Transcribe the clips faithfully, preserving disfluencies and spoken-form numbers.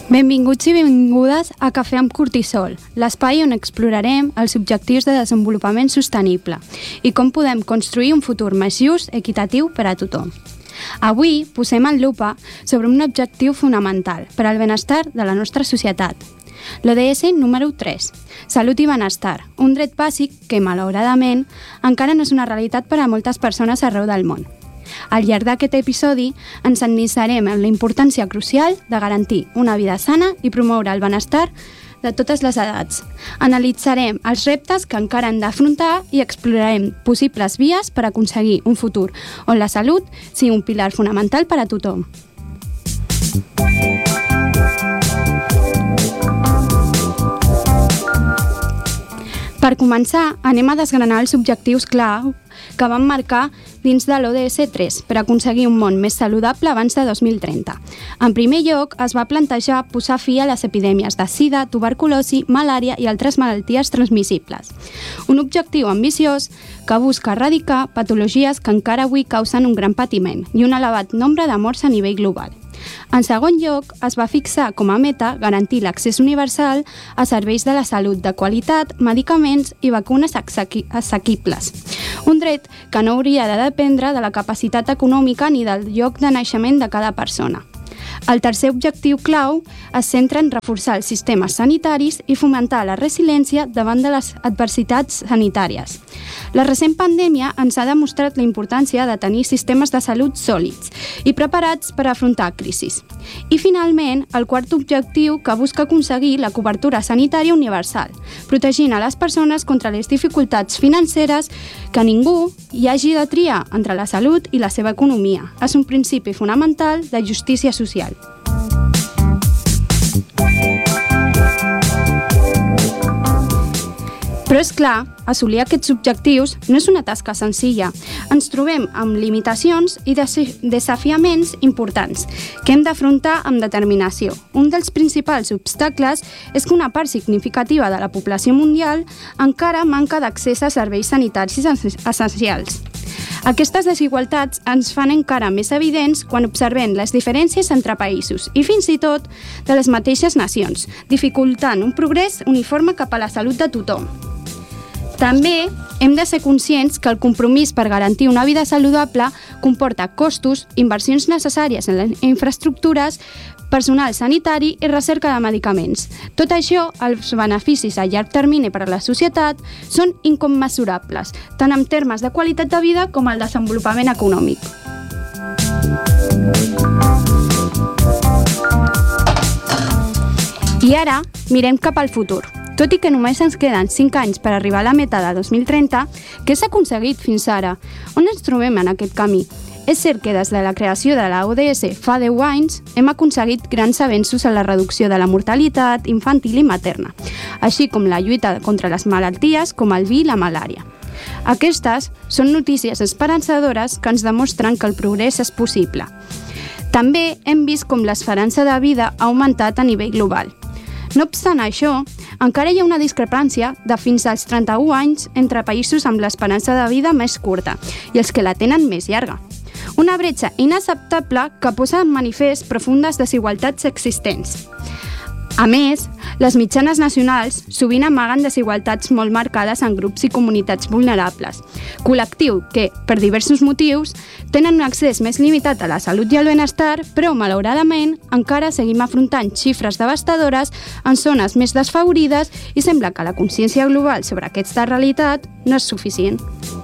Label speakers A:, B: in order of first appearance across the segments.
A: Benvinguts i benvingudes a Cafè amb Cortisol, l'espai on explorarem els objectius de desenvolupament sostenible i com podem construir un futur més just, equitatiu per a tothom. Avui posem en lupa sobre un objectiu fonamental per al benestar de la nostra societat. L'O D S número tres, Salut i Benestar, un dret bàsic que, malauradament, encara no és una realitat per a moltes persones arreu del món. Al llarg d'aquest episodi ens endinsarem en la importància crucial de garantir una vida sana i promoure el benestar de totes les edats. Analitzarem els reptes que encara hem d'afrontar i explorarem possibles vies per aconseguir un futur on la salut sigui un pilar fonamental per a tothom. Per començar, anem a desgranar els objectius clau que van marcar dins de l'O D S tres per aconseguir un món més saludable abans de dos mil trenta. En primer lloc, es va plantejar posar fi a les epidèmies de sida, tuberculosi, malària i altres malalties transmissibles. Un objectiu ambiciós que busca erradicar patologies que encara avui causen un gran patiment i un elevat nombre de morts a nivell global. En segon lloc, es va fixar com a meta garantir l'accés universal a serveis de la salut de qualitat, medicaments i vacunes assequibles. Un dret que no hauria de dependre de la capacitat econòmica ni del lloc de naixement de cada persona. El tercer objectiu clau es centra en reforçar els sistemes sanitaris i fomentar la resiliència davant de les adversitats sanitàries. La recent pandèmia ens ha demostrat la importància de tenir sistemes de salut sòlids i preparats per afrontar crisis. I finalment, el quart objectiu que busca aconseguir la cobertura sanitària universal, protegint a les persones contra les dificultats financeres que ningú hi hagi de triar entre la salut i la seva economia. És un principi fonamental de justícia social. Però és clar, assolir aquests objectius no és una tasca senzilla. Ens trobem amb limitacions i desafiaments importants que hem d'afrontar amb determinació. Un dels principals obstacles és que una part significativa de la població mundial encara manca d'accés a serveis sanitaris essencials. Aquestes desigualtats ens fan encara més evidents quan observem les diferències entre països i fins i tot de les mateixes nacions, dificultant un progrés uniforme cap a la salut de tothom. També hem de ser conscients que el compromís per garantir una vida saludable comporta costos, inversions necessàries en les infraestructures, personal sanitari i recerca de medicaments. Tot això, els beneficis a llarg termini per a la societat són incommensurables, tant en termes de qualitat de vida com el desenvolupament econòmic. I ara mirem cap al futur. Tot i que només ens queden cinc anys per arribar a la meta de dos mil trenta, què s'ha aconseguit fins ara? On ens trobem en aquest camí? És cert que des de la creació de la O D S fa deu anys hem aconseguit grans avenços en la reducció de la mortalitat infantil i materna, així com la lluita contra les malalties com el vi i la malària. Aquestes són notícies esperançadores que ens demostren que el progrés és possible. També hem vist com l'esperança de vida ha augmentat a nivell global. No obstant això, encara hi ha una discrepància de fins als trenta-u anys entre països amb l'esperança de vida més curta i els que la tenen més llarga. Una bretxa inacceptable que posa en manifest profundes desigualtats existents. A més, les mitjanes nacionals sovint amaguen desigualtats molt marcades en grups i comunitats vulnerables, col·lectiu que, per diversos motius, tenen un accés més limitat a la salut i al benestar, però, malauradament, encara seguim afrontant xifres devastadores en zones més desfavorides i sembla que la consciència global sobre aquesta realitat no és suficient.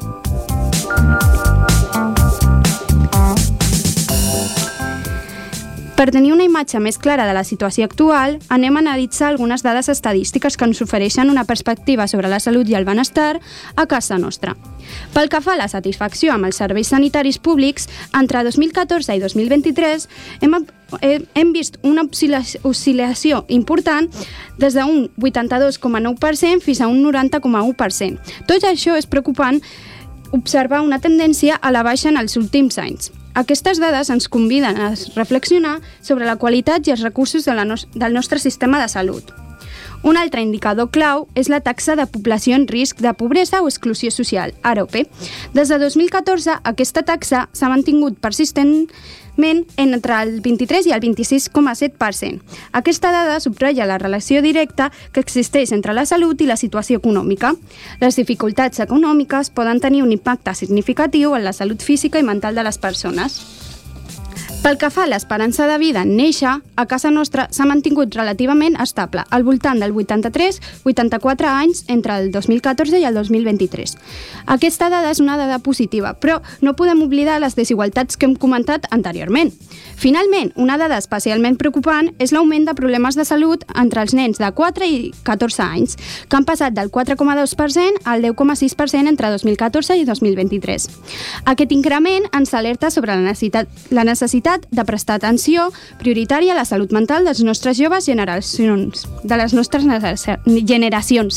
A: Per tenir una imatge més clara de la situació actual, anem a analitzar algunes dades estadístiques que ens ofereixen una perspectiva sobre la salut i el benestar a casa nostra. Pel que fa a la satisfacció amb els serveis sanitaris públics, entre dos mil catorze i dos mil vint-i-tres hem, hem vist una oscil·lació important des d'un vuitanta-dos coma nou per cent fins a un noranta coma u per cent. Tot això és preocupant observar una tendència a la baixa en els últims anys. Aquestes dades ens conviden a reflexionar sobre la qualitat i els recursos de la no- del nostre sistema de salut. Un altre indicador clau és la taxa de població en risc de pobresa o exclusió social, A R O P. Des de dos mil catorze, aquesta taxa s'ha mantingut persistentment entre el vint-i-tres i el vint-i-sis coma set per cent. Aquesta dada subratlla la relació directa que existeix entre la salut i la situació econòmica. Les dificultats econòmiques poden tenir un impacte significatiu en la salut física i mental de les persones. Pel que fa a l'esperança de vida en néixer, a casa nostra s'ha mantingut relativament estable, al voltant del vuitanta-tres vuitanta-quatre anys entre el dos mil catorze i el dos mil vint-i-tres. Aquesta dada és una dada positiva, però no podem oblidar les desigualtats que hem comentat anteriorment. Finalment, una dada especialment preocupant és l'augment de problemes de salut entre els nens de quatre i catorze anys, que han passat del quatre coma dos per cent al deu coma sis per cent entre dos mil catorze i dos mil vint-i-tres. Aquest increment ens alerta sobre la necessitat, la necessitat de prestar atenció prioritària a la salut mental dels nostres joves generacions, de les nostres generacions.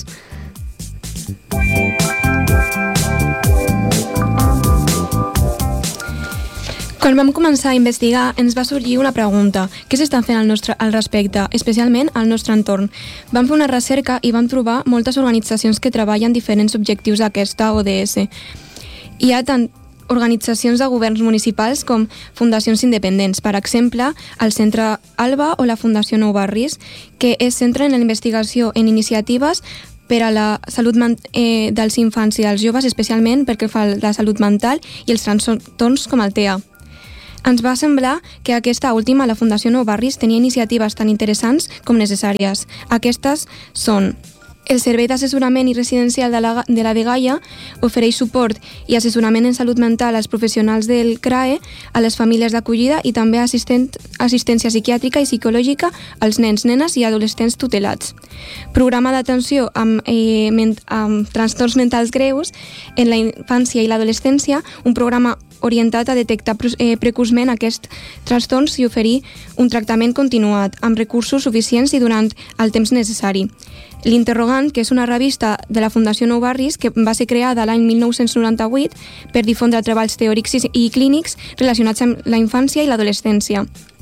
B: Quan vam començar a investigar, ens va sorgir una pregunta. Què s'estan fent al, nostre, al respecte, especialment al nostre entorn? Vam fer una recerca i vam trobar moltes organitzacions que treballen diferents objectius d'aquesta O D S. Hi ha tant organitzacions de governs municipals com fundacions independents, per exemple, el Centre Alba o la Fundació Nou Barris, que es centren en la investigació en iniciatives per a la salut eh, dels infants i dels joves, especialment perquè fa la salut mental i els trastorns com el T E A. Ens va semblar que aquesta última, la Fundació Nou Barris, tenia iniciatives tan interessants com necessàries. Aquestes són: el Servei d'Assessorament i Residencial de la, de la Dgaia ofereix suport i assessorament en salut mental als professionals del C R A E, a les famílies d'acollida i també assistent, assistència psiquiàtrica i psicològica als nens, nenes i adolescents tutelats. Programa d'atenció amb, eh, ment, amb trastorns mentals greus en la infància i l'adolescència, un programa orientat a detectar eh, precoçment aquests trastorns i oferir un tractament continuat, amb recursos suficients i durant el temps necessari. L'Interrogant, que és una revista de la Fundació Nou Barris que va ser creada l'any mil nou-cents noranta-vuit per difondre treballs teòrics i clínics relacionats amb la infància i l'adolescència.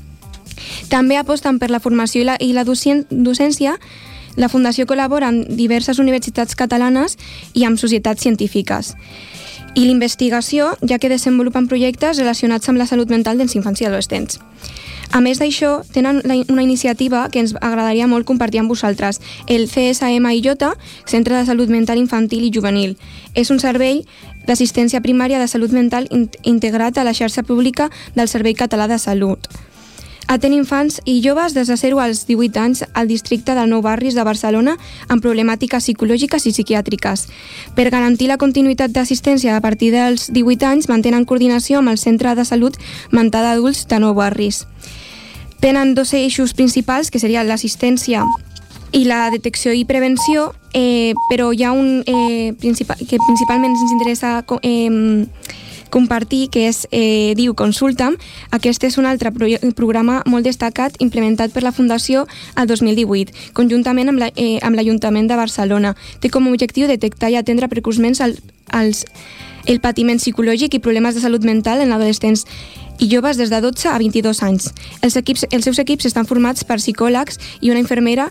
B: També aposten per la formació i la, i la docència. La Fundació col·labora amb diverses universitats catalanes i amb societats científiques. I l'investigació, ja que desenvolupen projectes relacionats amb la salut mental dels infants i adolescents. A més d'això, tenen una iniciativa que ens agradaria molt compartir amb vosaltres, el C S M I J, Centre de Salut Mental Infantil i Juvenil. És un servei d'assistència primària de salut mental integrat a la xarxa pública del Servei Català de Salut. Atén infants i joves des de zero als divuit anys al districte del Nou Barris de Barcelona amb problemàtiques psicològiques i psiquiàtriques. Per garantir la continuïtat d'assistència a partir dels divuit anys, mantenen coordinació amb el Centre de Salut Mental d'Adults de Nou Barris. Tenen dos eixos principals, que serien l'assistència i la detecció i prevenció, eh, però hi ha un eh, principal, que principalment ens interessa eh, compartir, que és, eh, diu Consulta'm. Aquest és un altre pro programa molt destacat implementat per la Fundació el dos mil divuit, conjuntament amb l'Ajuntament la, eh, de Barcelona. Té com a objectiu detectar i atendre precoçment el, els, el patiment psicològic i problemes de salut mental en adolescents i joves des de dotze a vint-i-dos anys. Els, equips, els seus equips estan formats per psicòlegs i una infermera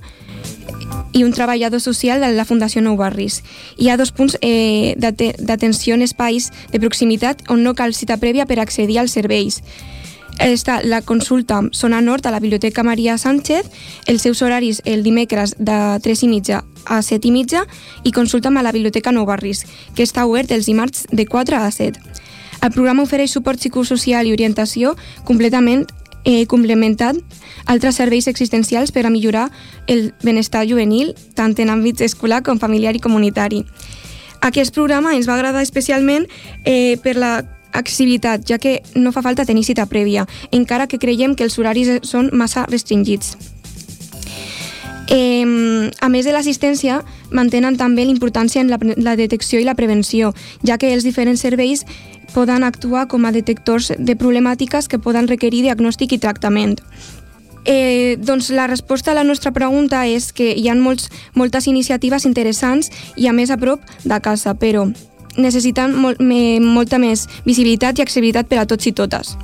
B: i un treballador social de la Fundació Nou Barris. Hi ha dos punts eh, d'atenció en espais de proximitat on no cal cita prèvia per accedir als serveis. Està la consulta Zona Nord a la Biblioteca Maria Sánchez, els seus horaris el dimecres de tres i mitja a set i mitja i consulta'm a la Biblioteca Nou Barris, que està obert els dimarts de quatre a set. El programa ofereix suport psicosocial i orientació completament eh, complementant altres serveis existencials per a millorar el benestar juvenil, tant en àmbits escolar com familiar i comunitari. Aquest programa ens va agradar especialment eh, per la accessibilitat, ja que no fa falta tenir cita prèvia, encara que creiem que els horaris són massa restringits. Eh, a més de l'assistència, mantenen també l'importància en la, la detecció i la prevenció, ja que els diferents serveis poden actuar com a detectors de problemàtiques que poden requerir diagnòstic i tractament. Eh, doncs la resposta a la nostra pregunta és que hi ha molts, moltes iniciatives interessants i a més a prop de casa, però necessiten molt, me, molta més visibilitat i accessibilitat per a tots i totes.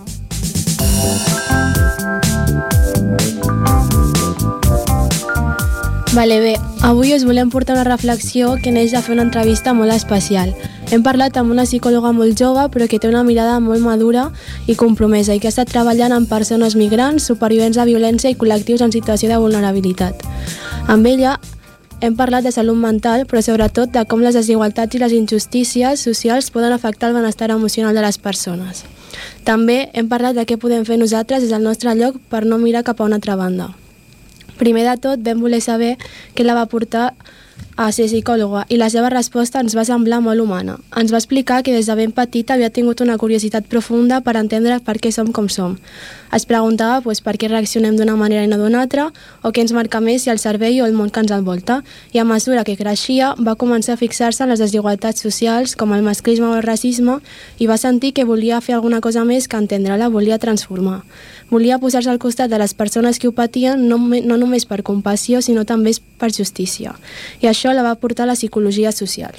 C: Vale, bé, avui us volem portar una reflexió que neix de fer una entrevista molt especial. Hem parlat amb una psicòloga molt jove però que té una mirada molt madura i compromesa i que ha estat treballant amb persones migrants, supervivents de violència i col·lectius en situació de vulnerabilitat. Amb ella hem parlat de salut mental, però sobretot de com les desigualtats i les injustícies socials poden afectar el benestar emocional de les persones. També hem parlat de què podem fer nosaltres des del nostre lloc per no mirar cap a una altra banda. Primer de tot, vam voler saber què la va portar a ser psicòloga i la seva resposta ens va semblar molt humana. Ens va explicar que des de ben petita havia tingut una curiositat profunda per entendre per què som com som. Es preguntava pues, per què reaccionem d'una manera i no d'una altra, o què ens marca més si el cervell o el món que ens envolta. I a mesura que creixia va començar a fixar-se en les desigualtats socials com el masclisme o el racisme i va sentir que volia fer alguna cosa més que entendre-la, volia transformar. Volia posar-se al costat de les persones que ho patien no, no només per compassió, sinó també per justícia. I això la va portar a la psicologia social.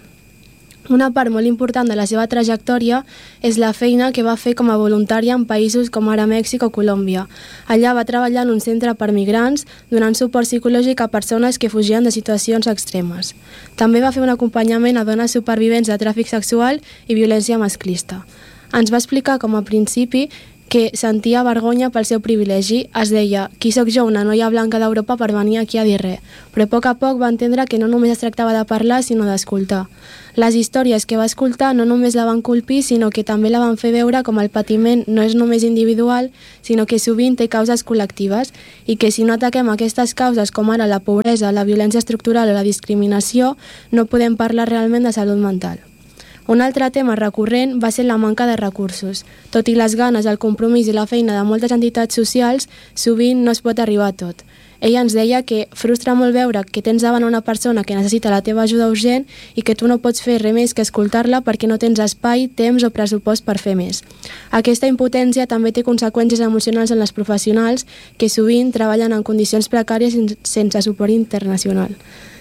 C: Una part molt important de la seva trajectòria és la feina que va fer com a voluntària en països com ara Mèxic o Colòmbia. Allà va treballar en un centre per migrants, donant suport psicològic a persones que fugien de situacions extremes. També va fer un acompanyament a dones supervivents de tràfic sexual i violència masclista. Ens va explicar com a principi que sentia vergonya pel seu privilegi. Es deia, qui sóc jo, una noia blanca d'Europa, per venir aquí a dir res? Però a poc a poc va entendre que no només es tractava de parlar, sinó d'escoltar. Les històries que va escoltar no només la van colpir, sinó que també la van fer veure com el patiment no és només individual, sinó que sovint té causes col·lectives i que si no ataquem aquestes causes com ara la pobresa, la violència estructural o la discriminació, no podem parlar realment de salut mental. Un altre tema recurrent va ser la manca de recursos. Tot i les ganes, el compromís i la feina de moltes entitats socials, sovint no es pot arribar a tot. Ella ens deia que frustra molt veure que tens davant una persona que necessita la teva ajuda urgent i que tu no pots fer res més que escoltar-la perquè no tens espai, temps o pressupost per fer més. Aquesta impotència també té conseqüències emocionals en les professionals que sovint treballen en condicions precàries sense suport internacional.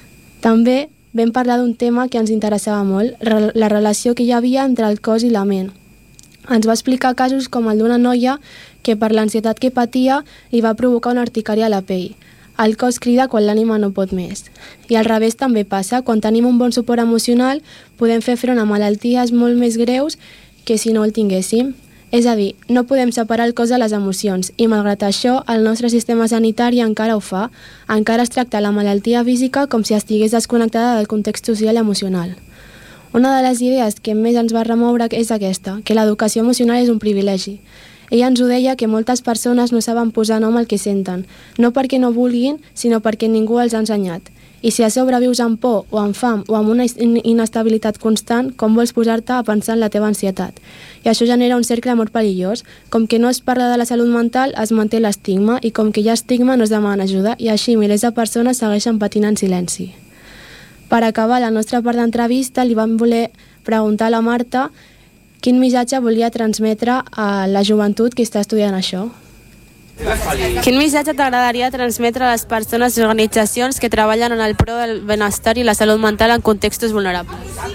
C: També vam parlar d'un tema que ens interessava molt, la relació que hi havia entre el cos i la ment. Ens va explicar casos com el d'una noia que per l'ansietat que patia li va provocar una urticària a la pell. El cos crida quan l'ànima no pot més. I al revés també passa, quan tenim un bon suport emocional podem fer front a malalties molt més greus que si no el tinguéssim. És a dir, no podem separar el cos de les emocions i, malgrat això, el nostre sistema sanitari encara ho fa. Encara es tracta la malaltia física com si estigués desconnectada del context social i emocional. Una de les idees que més ens va remoure és aquesta, que l'educació emocional és un privilegi. Ella ens ho deia que moltes persones no saben posar nom al que senten, no perquè no vulguin, sinó perquè ningú els ha ensenyat. I si a sobre vius amb por o amb fam o amb una inestabilitat constant, com vols posar-te a pensar en la teva ansietat? I això genera un cercle molt perillós. Com que no es parla de la salut mental, es manté l'estigma, i com que hi ha estigma no es demana ajuda, i així milers de persones segueixen patint en silenci. Per acabar la nostra part d'entrevista, li vam voler preguntar a la Marta quin missatge volia transmetre a la joventut que està estudiant això.
D: Quin missatge t'agradaria transmetre a les persones i organitzacions que treballen en el pro del benestar i la salut mental en contextos vulnerables?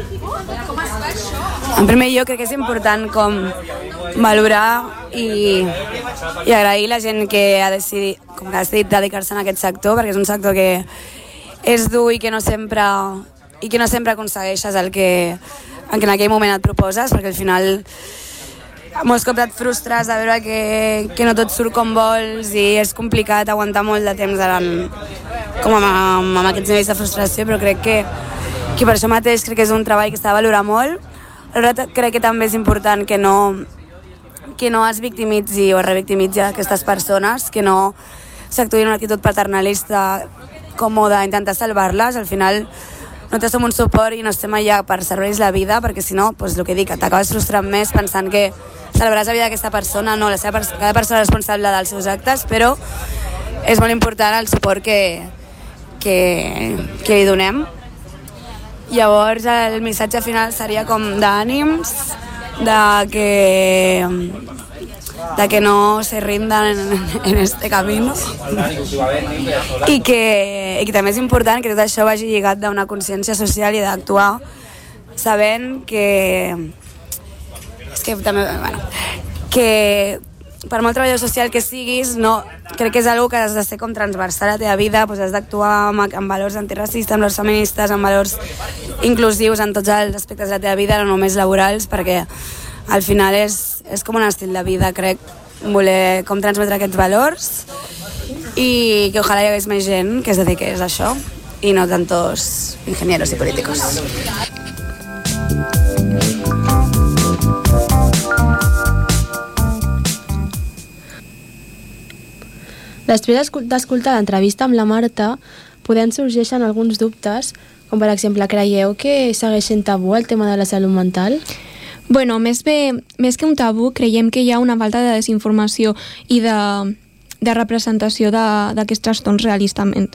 E: En primer lloc, crec que és important com valorar i, i agrair la gent que ha decidit, com que ha decidit dedicar-se a aquest sector, perquè és un sector que és dur i que no sempre, i que no sempre aconsegueixes el que en aquell moment et proposes, perquè al final molts cops et frustres de veure que, que no tot surt com vols i és complicat aguantar molt de temps en, com amb, amb, amb aquests nivells de frustració, però crec que, que per això mateix crec que és un treball que s'ha de valorar molt. Alhora crec que també és important que no, que no es victimitzi o es revictimitzi aquestes persones, que no s'actuï en una actitud paternalista com d'intentar salvar-les. Al final nosaltres som un suport i no estem allà per salvar-los la vida, perquè si no, doncs el que dic, t'acabes frustrant més pensant que salvaràs la vida d'aquesta persona. No, la seva, cada persona és responsable dels seus actes, però és molt important el suport que, que, que li donem. Llavors el missatge final seria com d'ànims, de que, de que no se rindan en, en este camino i que, i que també és important que tot això vagi lligat d'una consciència social i d'actuar sabent que és que també, bueno, que per molt treballador social que siguis, no, crec que és algo que has de ser com transversal a la teva vida, doncs has d'actuar amb, amb valors antiracistes, amb valors feministes, amb valors inclusius en tots els aspectes de la teva vida, no només laborals, perquè al final és, és com un estil de vida, crec, voler com transmetre aquests valors i que ojalà hi hagués més gent que es dediqués a això i no tantos ingenieros i políticos.
C: Després d'escoltar l'entrevista amb la Marta, podem sorgeixen alguns dubtes, com per exemple, creieu que segueix sent tabú el tema de la salut mental?
B: Bueno, més, bé, més que un tabú, creiem que hi ha una falta de desinformació i de, de representació d'aquests trastorns realistament.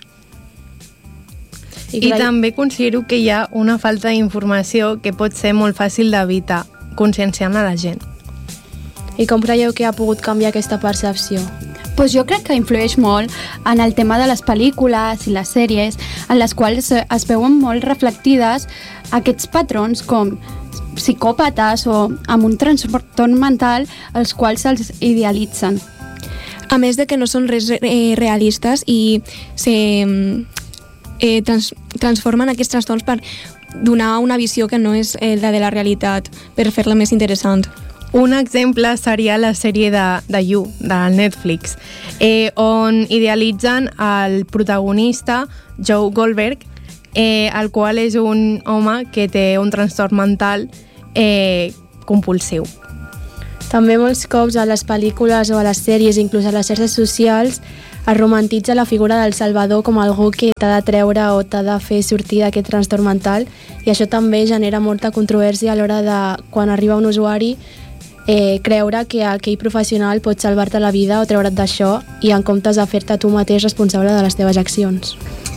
F: I, I també considero que hi ha una falta d'informació que pot ser molt fàcil d'evitar, conscienciant a la gent.
C: I com creieu que ha pogut canviar aquesta percepció?
A: Pues jo crec que influeix molt en el tema de les pel·lícules i les sèries, en les quals es veuen molt reflectides aquests patrons com psicòpates o amb un trastorn mental, els quals se'ls idealitzen.
B: A més de que no són res eh, realistes i se, eh, trans, transformen aquests trastorns per donar una visió que no és eh, la de la realitat, per fer-la més interessant.
F: Un exemple seria la sèrie de, de You, de Netflix, eh, on idealitzen el protagonista, Joe Goldberg, eh, el qual és un home que té un trastorn mental eh, compulsiu.
C: També molts cops a les pel·lícules o a les sèries, inclús a les xarxes socials, es romantitza la figura del Salvador com algú que t'ha de treure o t'ha de fer sortir d'aquest trastorn mental, i això també genera molta controvèrsia a l'hora de, quan arriba un usuari, Eh, creure que aquell professional pot salvar-te la vida o treure't d'això i en comptes de fer-te tu mateix responsable de les teves accions.